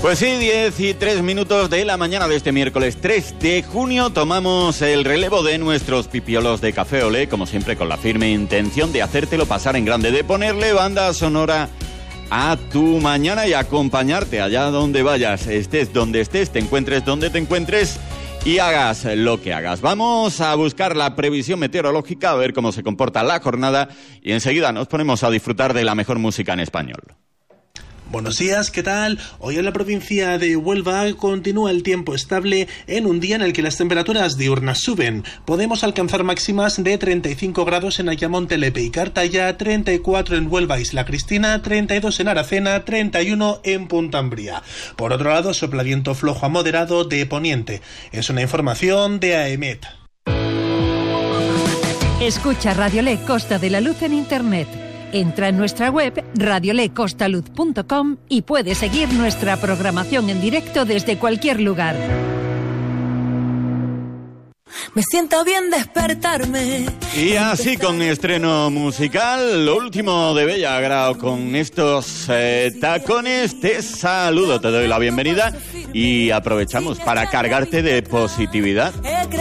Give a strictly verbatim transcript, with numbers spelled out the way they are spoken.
Pues sí, diez y tres minutos de la mañana de este miércoles tres de junio tomamos el relevo de nuestros pipiolos de Café Olé, como siempre con la firme intención de hacértelo pasar en grande, de ponerle banda sonora a tu mañana y acompañarte allá donde vayas, estés donde estés, te encuentres donde te encuentres y hagas lo que hagas. Vamos a buscar la previsión meteorológica, a ver cómo se comporta la jornada y enseguida nos ponemos a disfrutar de la mejor música en español. Buenos días, ¿qué tal? Hoy en la provincia de Huelva continúa el tiempo estable en un día en el que las temperaturas diurnas suben. Podemos alcanzar máximas de treinta y cinco grados en Ayamonte, Lepe y Cartaya, treinta y cuatro en Huelva, Isla Cristina, treinta y dos en Aracena, treinta y uno en Punta Umbría. Por otro lado, sopla viento flojo a moderado de poniente. Es una información de AEMET. Escucha Radiolé Costa de la Luz en Internet. Entra en nuestra web radiolé costa luz punto com y puedes seguir nuestra programación en directo desde cualquier lugar. Me siento bien despertarme. Y así con estreno musical, lo último de Bella Grao con estos eh, tacones. Te saludo, te doy la bienvenida y aprovechamos para cargarte de positividad.